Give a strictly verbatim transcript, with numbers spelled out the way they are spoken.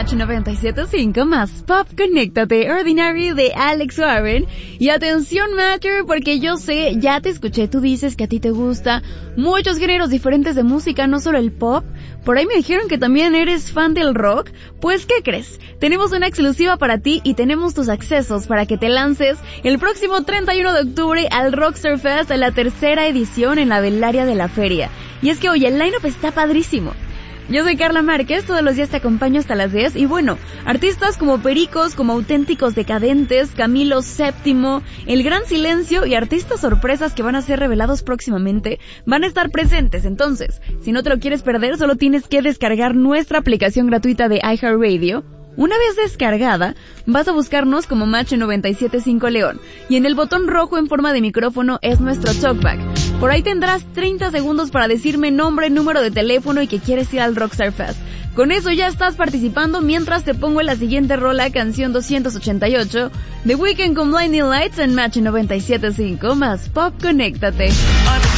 Match noventa y siete punto cinco más Pop, conéctate, Ordinary de Alex Warren. Y atención, Matcher, porque yo sé, ya te escuché, tú dices que a ti te gusta muchos géneros diferentes de música, no solo el pop. Por ahí me dijeron que también eres fan del rock. Pues, ¿qué crees? Tenemos una exclusiva para ti y tenemos tus accesos para que te lances el próximo treinta y uno de octubre al Rockstar Fest, a la tercera edición en la velaria de la feria. Y es que, oye, el line-up está padrísimo. Yo soy Carla Márquez, todos los días te acompaño hasta las diez y bueno, artistas como Pericos, como Auténticos Decadentes, Camilo Séptimo, El Gran Silencio y artistas sorpresas que van a ser revelados próximamente van a estar presentes. Entonces, si no te lo quieres perder, solo tienes que descargar nuestra aplicación gratuita de iHeartRadio. Una vez descargada, vas a buscarnos como Match noventa y siete punto cinco León y en el botón rojo en forma de micrófono es nuestro talkback. Por ahí tendrás treinta segundos para decirme nombre, número de teléfono y que quieres ir al Rockstar Fest. Con eso ya estás participando mientras te pongo en la siguiente rola, canción doscientos ochenta y ocho, The Weeknd con Blinding Lights en Match noventa y siete punto cinco más Pop, conéctate.